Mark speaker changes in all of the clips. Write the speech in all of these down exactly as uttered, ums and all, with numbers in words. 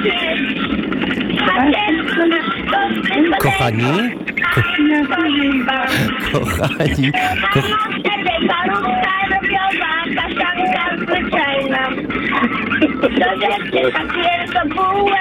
Speaker 1: Kochani? Ko- kochani? Ko-
Speaker 2: Parówka robiowa, kaszanka zwyczajna. Do rzeczy papier to bułę.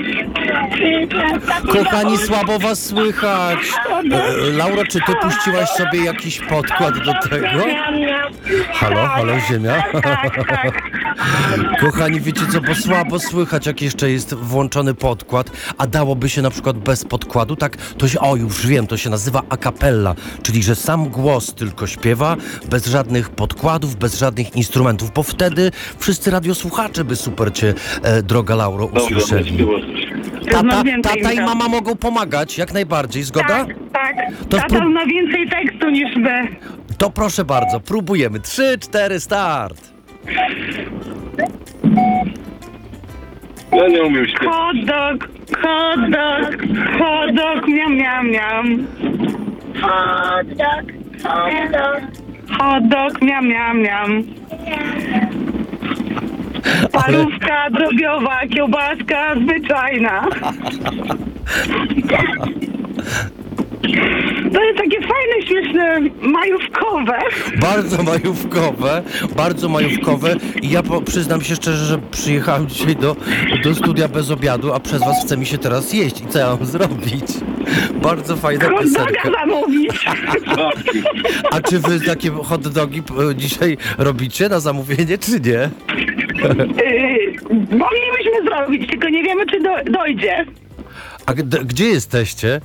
Speaker 1: kochani, słabo was słychać. E, Lauro, czy ty puściłaś sobie jakiś podkład do tego? Halo, halo, ziemia? Kochani, wiecie co, bo słabo słychać, jak jeszcze jest włączony podkład, a dałoby się na przykład bez podkładu, tak? To się, o, już wiem, to się nazywa a cappella, czyli że sam głos tylko śpiewa, bez żadnych podkładów, bez żadnych instrumentów, bo wtedy wszyscy radiosłuchacze by super cię, e, droga Lauro, usłyszeli. Tata, tata i mama mogą pomagać, jak najbardziej, zgoda?
Speaker 3: Tak, tak.
Speaker 1: To
Speaker 3: Tata
Speaker 1: spró-
Speaker 3: ma więcej tekstu niż my.
Speaker 1: To proszę bardzo, próbujemy. Trzy, cztery, start!
Speaker 4: Ja nie umiem śpiewać.
Speaker 3: Hot dog, hot dog, hot dog, miam, miam, miam.
Speaker 2: Hot dog, hot dog.
Speaker 3: Hot dog, miam, miam, miam. Parówka drobiowa, kiełbaska zwyczajna. To jest takie fajne, śmieszne, majówkowe.
Speaker 1: Bardzo majówkowe, bardzo majówkowe i ja po, przyznam się szczerze, że przyjechałem dzisiaj do, do studia bez obiadu, a przez was chce mi się teraz jeść i co ja mam zrobić? Bardzo fajna
Speaker 3: Hot
Speaker 1: piosenka.
Speaker 3: doga zamówić.
Speaker 1: A czy wy takie hot dogi e, dzisiaj robicie na zamówienie, czy nie?
Speaker 3: Yy, moglibyśmy zrobić, tylko nie wiemy, czy do, dojdzie.
Speaker 1: A g- gdzie jesteście?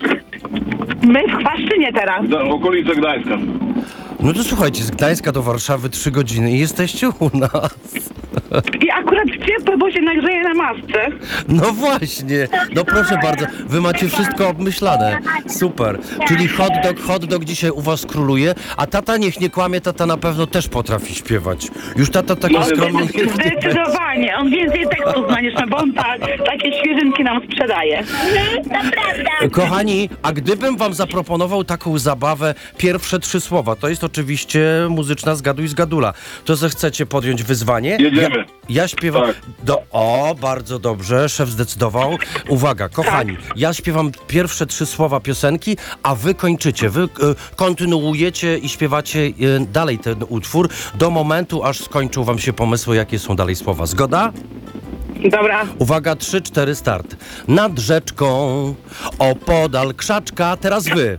Speaker 3: My w Chwaszczynie teraz.
Speaker 4: W okolicy Gdańska.
Speaker 1: No to słuchajcie, z Gdańska do Warszawy trzy godziny i jesteście u nas.
Speaker 3: I akurat ciepło, bo się nagrzeje na masce.
Speaker 1: No właśnie, no proszę bardzo, wy macie wszystko obmyślane, super. Czyli hot dog, hot dog dzisiaj u was króluje, a tata niech nie kłamie, tata na pewno też potrafi śpiewać. Już tata taki skromny nie będzie.
Speaker 3: Zdecydowanie. On więcej tekstów zna niż my, bo on ta, takie świeżynki nam sprzedaje.
Speaker 2: To prawda.
Speaker 1: Kochani, a gdybym wam zaproponował taką zabawę, pierwsze trzy słowa, to jest oczywiście muzyczna zgaduj zgadula, to zechcecie podjąć wyzwanie?
Speaker 4: Jedziemy.
Speaker 1: Ja, ja śpiewam...
Speaker 4: Tak.
Speaker 1: Do, o, bardzo dobrze, szef zdecydował. Uwaga, kochani, ja śpiewam pierwsze trzy słowa piosenki, a wy kończycie, wy y, kontynuujecie i śpiewacie y, dalej ten utwór do momentu, aż skończą wam się pomysły, jakie są dalej słowa. Zgoda?
Speaker 3: Dobra.
Speaker 1: Uwaga, trzy, cztery, start. Nad rzeczką, opodal krzaczka, teraz wy.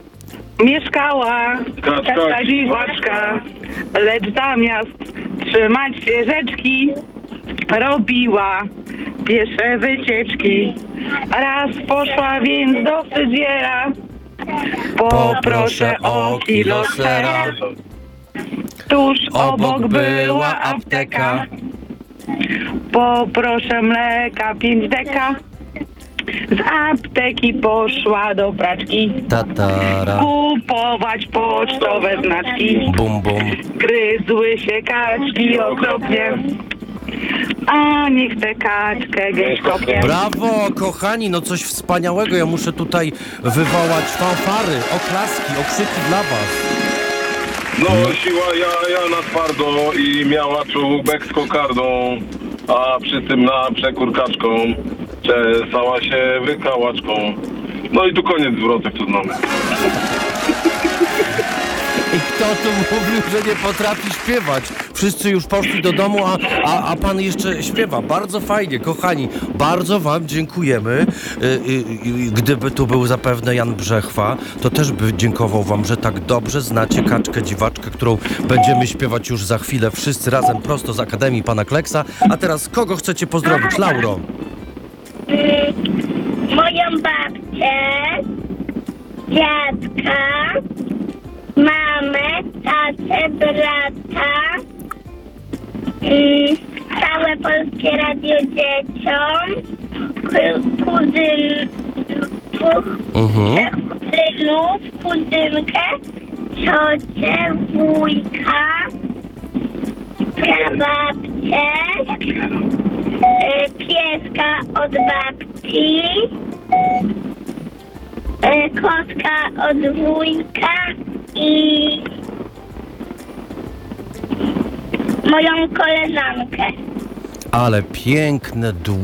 Speaker 3: Mieszkała
Speaker 4: Kaczka.
Speaker 3: kaczka dziwaczka, lecz zamiast trzymać się rzeczki, robiła piesze wycieczki. Raz poszła więc do fryzjera, poproszę o kilo sera. Tuż obok była apteka, poproszę mleka pięć deka. Z apteki poszła do praczki
Speaker 1: Tatara,
Speaker 3: kupować pocztowe znaczki.
Speaker 1: bum bum.
Speaker 3: Gryzły się kaczki okropnie, a niech tę kaczkę gęś kopnie.
Speaker 1: Brawo, kochani, no coś wspaniałego. Ja muszę tutaj wywołać fanfary, oklaski, okrzyki dla was.
Speaker 4: No, siła jaja na twardo i miała czubek z kokardą, a przy tym na przekór kaczką czesała się wykałaczką. No i tu koniec zwrotek, co znamy.
Speaker 1: I kto tu mówił, że nie potrafi śpiewać? Wszyscy już poszli do domu, a, a, a pan jeszcze śpiewa. Bardzo fajnie, kochani. Bardzo wam dziękujemy. Y, y, y, gdyby tu był zapewne Jan Brzechwa, to też by dziękował wam, że tak dobrze znacie kaczkę dziwaczkę, którą będziemy śpiewać już za chwilę wszyscy razem prosto z Akademii Pana Kleksa. A teraz kogo chcecie pozdrowić? Lauro.
Speaker 2: Moją babcię, dziadka, mamę, tatę, brata, mm, całe Polskie Radio dzieciom, ku- kuzyn,
Speaker 1: Mhm.
Speaker 2: kuzynów, kuzynkę, ciocię, wujka, prababcię, y, pieska od babci, y, kotka od wujka i moją koleżankę.
Speaker 1: Ale piękne, długie.